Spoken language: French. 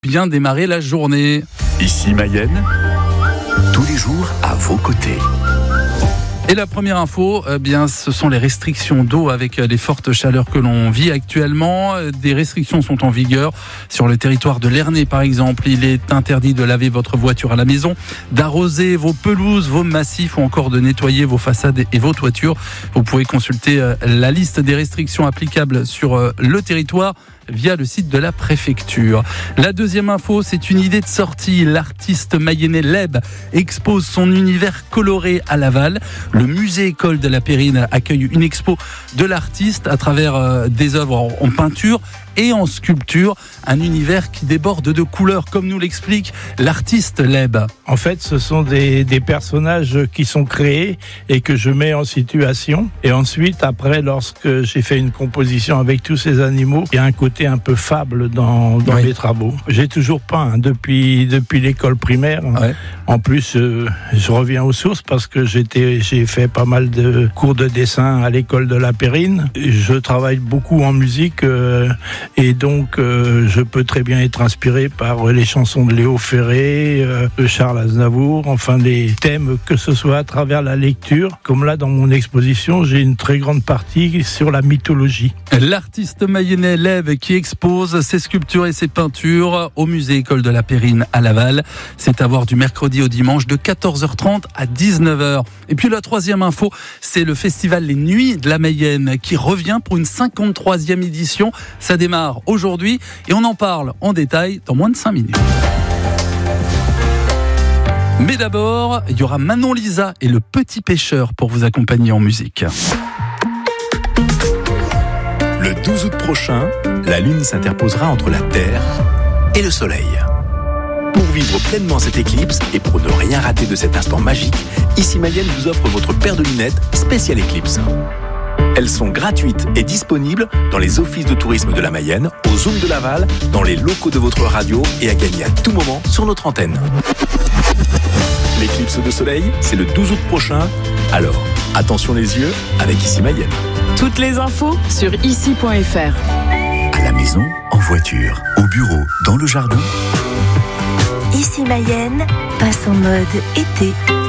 Bien démarrer la journée. Ici Mayenne, tous les jours à vos côtés. Et la première info, ce sont les restrictions d'eau avec les fortes chaleurs que l'on vit actuellement. Des restrictions sont en vigueur sur le territoire de l'Ernée par exemple. Il est interdit de laver votre voiture à la maison, d'arroser vos pelouses, vos massifs ou encore de nettoyer vos façades et vos toitures. Vous pouvez consulter la liste des restrictions applicables sur le territoire via le site de la préfecture. La deuxième info, c'est une idée de sortie. L'artiste mayennais Leb expose son univers coloré à Laval. Le musée école de la Périne accueille une expo de l'artiste à travers des œuvres en peinture et en sculpture. Un univers qui déborde de couleurs, comme nous l'explique l'artiste Leb. En fait, ce sont des personnages qui sont créés et que je mets en situation. Et ensuite, après, lorsque j'ai fait une composition avec tous ces animaux, il y a un côté un peu fable dans mes travaux. J'ai toujours peint depuis l'école primaire. Ouais. En plus, je reviens aux sources parce que j'ai fait pas mal de cours de dessin à l'école de la Périne. Je travaille beaucoup en musique et donc je peux très bien être inspiré par les chansons de Léo Ferré, de Charles Aznavour, enfin les thèmes, que ce soit à travers la lecture, comme là dans mon exposition, j'ai une très grande partie sur la mythologie. L'artiste mayennais Leb qui expose ses sculptures et ses peintures au musée école de la Périne à Laval. C'est à voir du mercredi au dimanche de 14h30 à 19h. Et puis la troisième info, c'est le festival Les Nuits de la Mayenne qui revient pour une 53e édition. Ça démarre aujourd'hui et on en parle en détail dans moins de 5 minutes. Mais d'abord, il y aura Manon Lisa et le Petit Pêcheur pour vous accompagner en musique. Le 12 août prochain, la Lune s'interposera entre la Terre et le Soleil. Pour vivre pleinement cette éclipse et pour ne rien rater de cet instant magique, Ici Mayenne vous offre votre paire de lunettes spéciale éclipse. Elles sont gratuites et disponibles dans les offices de tourisme de la Mayenne, au Zoom de Laval, dans les locaux de votre radio et à gagner à tout moment sur notre antenne. L'éclipse de soleil, c'est le 12 août prochain. Alors, attention les yeux avec Ici Mayenne. Toutes les infos sur ici.fr. À la maison, en voiture, au bureau, dans le jardin. Ici Mayenne passe en mode été.